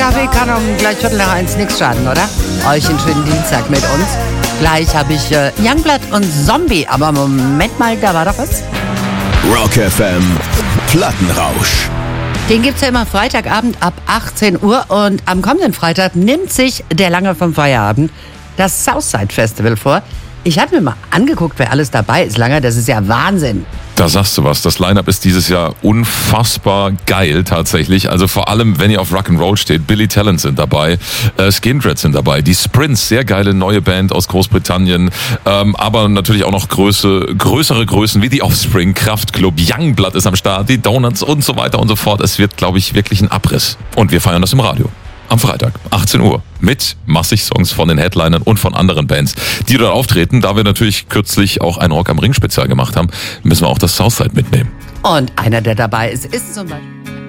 Kaffee kann um gleich 1:15 nichts schaden, oder? Euch einen schönen Dienstag mit uns. Gleich habe ich Youngblood und Zombie. Aber Moment mal, da war doch was. Rock FM Plattenrausch. Den gibt's ja immer Freitagabend ab 18 Uhr. Und am kommenden Freitag nimmt sich der Lange vom Feierabend das Southside Festival vor. Ich habe mir mal angeguckt, wer alles dabei ist, Langer. Das ist ja Wahnsinn. Da sagst du was. Das Line-Up ist dieses Jahr unfassbar geil tatsächlich. Also vor allem, wenn ihr auf Rock'n'Roll steht. Billy Talent sind dabei, Skindred sind dabei, die Sprints, sehr geile neue Band aus Großbritannien, aber natürlich auch noch größere Größen wie die Offspring, Kraftklub, Youngblood ist am Start, die Donuts und so weiter und so fort. Es wird, glaube ich, wirklich ein Abriss. Und wir feiern das im Radio. Am Freitag, 18 Uhr, mit massig Songs von den Headlinern und von anderen Bands, die dort auftreten. Da wir natürlich kürzlich auch ein Rock am Ring Spezial gemacht haben, müssen wir auch das Southside mitnehmen. Und einer, der dabei ist zum Beispiel...